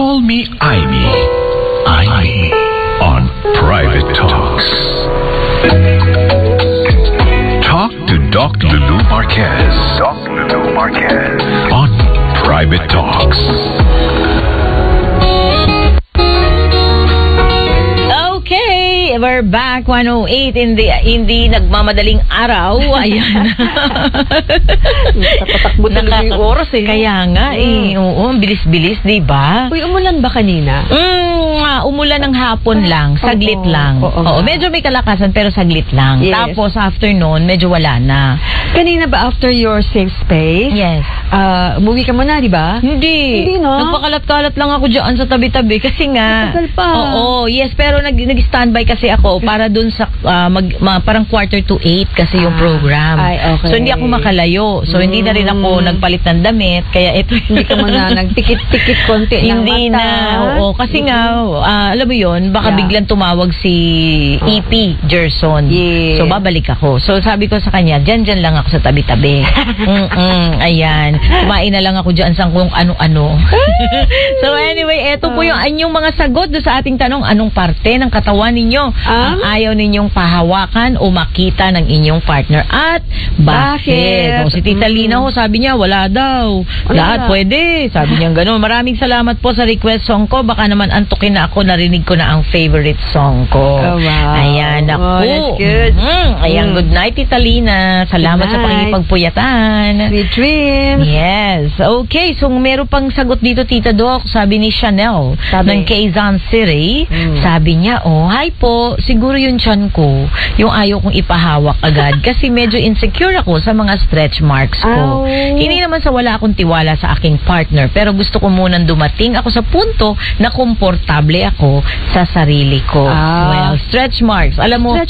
Call me Amy. Amy on Private Talks. Talk to Doc Lulu Marquez. Doc Lulu Marquez on Private Talks. Okay, we're back 108 in the nagmamadaling araw. Ayan. Nakatakbo talaga yung oras eh. Kaya nga oo, bilis-bilis, 'di ba? Uy, umulan ba kanina? Umulan ng hapon lang, saglit lang. Oo, medyo may kalakasan pero saglit lang. Yes. Tapos afternoon, medyo wala na. Kanina ba after your safe space? Yes. Umuwi ka muna, di ba? Hindi, no? Nagpakalat-kalat lang ako dyan sa tabi-tabi kasi nga. Matagal pa. Oo, yes, pero nag-standby kasi ako para dun sa parang 7:45 kasi yung program. Ay, okay. So hindi ako makalayo. So hindi na rin ako nagpalit ng damit. Kaya ito hindi ka muna nagtikit-tikit konti ng mata. Hindi na. Oo, kasi nga alam mo yun, baka biglang tumawag si EP Gerson. Yeah. So babalik ako. So sabi ko sa kanya, dyan lang ako sa tabi-tabi. Ayan. Kumain na lang ako dyan sa kung ano-ano. So anyway, eto po yung anyong mga sagot sa ating tanong, anong parte ng katawan ninyo ang ayaw ninyong pahawakan o makita ng inyong partner at bakit? O, si Tita Lina ho, sabi niya, wala daw. Lahat pwede. Sabi niya gano'n. Maraming salamat po sa request song ko. Baka naman antukin na ako, narinig ko na ang favorite song ko. Oh, wow. Ayan, ako. Oh, that's good. Ayan, good night, Tita Lina. Salamat sa pakikipagpuyatan. Sweet dreams. Yes. Okay, so meron pang sagot dito, Tita Doc. Sabi ni Chanel ng Quezon City. Sabi niya, hi po, siguro yung tiyan ko, yung ayaw kong ipahawak agad kasi medyo insecure ako sa mga stretch marks ko. Hindi naman sa wala akong tiwala sa aking partner, pero gusto ko munang dumating ako sa punto na komportable ako sa sarili ko. Well, stretch marks. Alam mo,